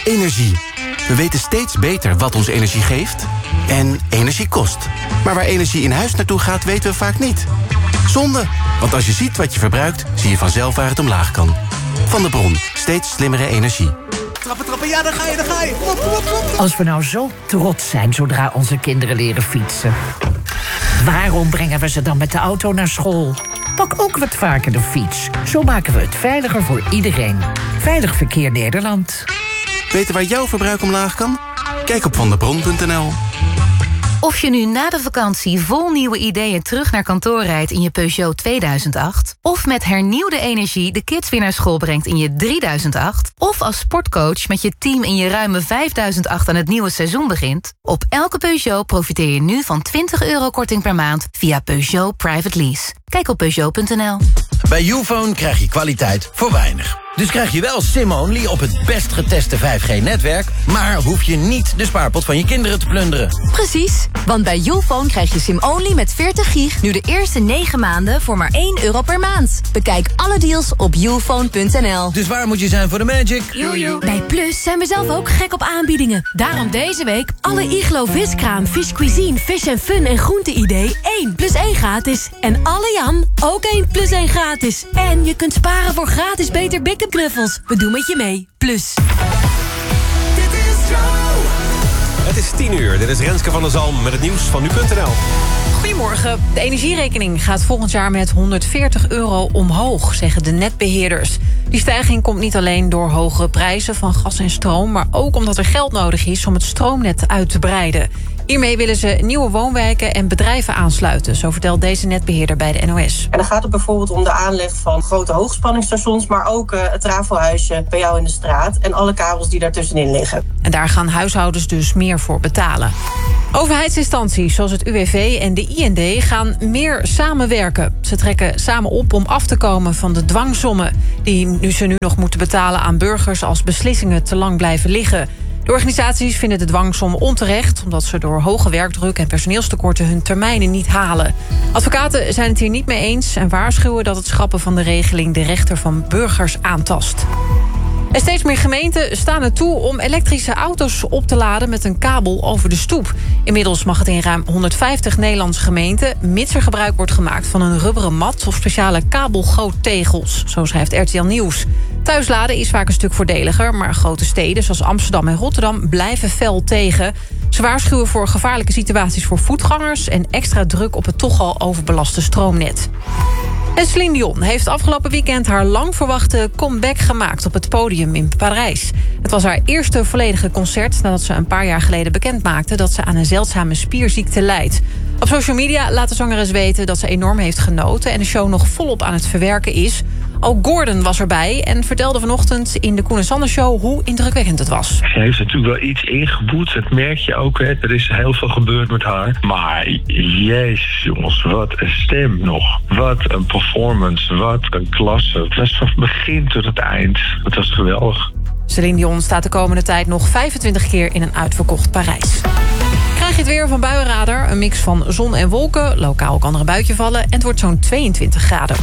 Energie. We weten steeds beter wat ons energie geeft en energie kost. Maar waar energie in huis naartoe gaat, weten we vaak niet. Zonde, want als je ziet wat je verbruikt, zie je vanzelf waar het omlaag kan. Van de Bron, steeds slimmere energie. Trappen, ja, daar ga je. Op. Als we nou zo trots zijn zodra onze kinderen leren fietsen, waarom brengen we ze dan met de auto naar school? Pak ook wat vaker de fiets. Zo maken we het veiliger voor iedereen. Veilig Verkeer Nederland. Weten waar jouw verbruik omlaag kan? Kijk op vandebron.nl. Of je nu na de vakantie vol nieuwe ideeën terug naar kantoor rijdt in je Peugeot 2008... of met hernieuwde energie de kids weer naar school brengt in je 3008... of als sportcoach met je team in je ruime 5008 aan het nieuwe seizoen begint... op elke Peugeot profiteer je nu van €20 korting per maand via Peugeot Private Lease. Kijk op Peugeot.nl. Bij Youfone krijg je kwaliteit voor weinig. Dus krijg je wel SIM-only op het best geteste 5G-netwerk... maar hoef je niet de spaarpot van je kinderen te plunderen. Precies, want bij Youfone krijg je SIM-only met 40 gig... nu de eerste 9 maanden voor maar €1 per maand. Bekijk alle deals op youfone.nl. Dus waar moet je zijn voor de magic? Bij Plus zijn we zelf ook gek op aanbiedingen. Daarom deze week alle Iglo viskraam, Fish Cuisine, Fish & Fun en groente-idee 1 + 1 gratis. En alle Jan ook 1 + 1 gratis. En je kunt sparen voor gratis Beter Big knuffels. We doen met je mee. Plus. Het is 10:00. Dit is Renske van der Zalm met het nieuws van nu.nl. Goedemorgen. De energierekening gaat volgend jaar met €140 omhoog, zeggen de netbeheerders. Die stijging komt niet alleen door hogere prijzen van gas en stroom... maar ook omdat er geld nodig is om het stroomnet uit te breiden. Hiermee willen ze nieuwe woonwijken en bedrijven aansluiten... zo vertelt deze netbeheerder bij de NOS. En dan gaat het bijvoorbeeld om de aanleg van grote hoogspanningsstations... maar ook het trafohuisje bij jou in de straat... en alle kabels die daartussenin liggen. En daar gaan huishoudens dus meer voor betalen. Overheidsinstanties zoals het UWV en de IND gaan meer samenwerken. Ze trekken samen op om af te komen van de dwangsommen... die ze nu nog moeten betalen aan burgers als beslissingen te lang blijven liggen. De organisaties vinden de dwangsommen onterecht... omdat ze door hoge werkdruk en personeelstekorten hun termijnen niet halen. Advocaten zijn het hier niet mee eens... en waarschuwen dat het schrappen van de regeling... de rechten van burgers aantast. En steeds meer gemeenten staan er toe om elektrische auto's op te laden... met een kabel over de stoep. Inmiddels mag het in ruim 150 Nederlandse gemeenten... mits er gebruik wordt gemaakt van een rubberen mat... of speciale kabelgoottegels, zo schrijft RTL Nieuws. Thuisladen is vaak een stuk voordeliger... maar grote steden zoals Amsterdam en Rotterdam blijven fel tegen. Ze waarschuwen voor gevaarlijke situaties voor voetgangers... en extra druk op het toch al overbelaste stroomnet. En Celine Dion heeft afgelopen weekend haar lang verwachte comeback gemaakt op het podium in Parijs. Het was haar eerste volledige concert nadat ze een paar jaar geleden bekendmaakte dat ze aan een zeldzame spierziekte lijdt. Op social media laat de zangeres weten dat ze enorm heeft genoten en de show nog volop aan het verwerken is. Ook Gordon was erbij en vertelde vanochtend in de Koen en Sander Show hoe indrukwekkend het was. Ze heeft natuurlijk wel iets ingeboet, dat merk je ook. Hè. Er is heel veel gebeurd met haar. Maar jezus jongens, wat een stem nog. Wat een performance, wat een klasse. Het was van het begin tot het eind. Het was geweldig. Celine Dion staat de komende tijd nog 25 keer in een uitverkocht Parijs. Krijg je het weer van Buienradar. Een mix van zon en wolken. Lokaal kan er een buitje vallen en het wordt zo'n 22 graden.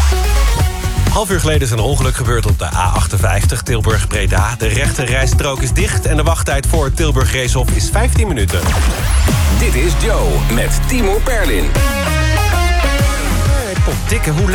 Half uur geleden is een ongeluk gebeurd op de A58 Tilburg-Breda. De rechte rijstrook is dicht en de wachttijd voor Tilburg-Reeshof is 15 minuten. Dit is Joe met Timo Perlin. Potdikke, hoe